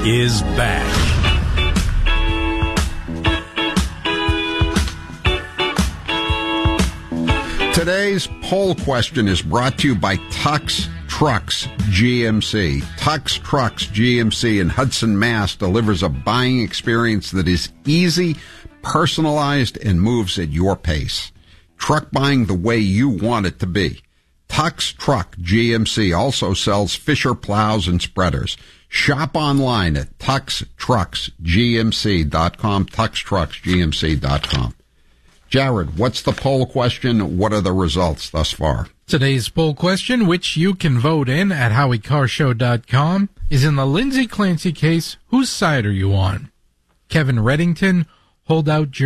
is back. Today's poll question is brought to you by Tux Trucks GMC. Tux Trucks GMC in Hudson, Mass. delivers a buying experience that is easy, personalized, and moves at your pace. Truck buying the way you want it to be. Tux Truck GMC also sells Fisher plows and spreaders. Shop online at tuxtrucksgmc.com, tuxtrucksgmc.com. Jared, what's the poll question? What are the results thus far? Today's poll question, which you can vote in at HowieCarShow.com, is in the Lindsay Clancy case, whose side are you on? Kevin Reddington, holdout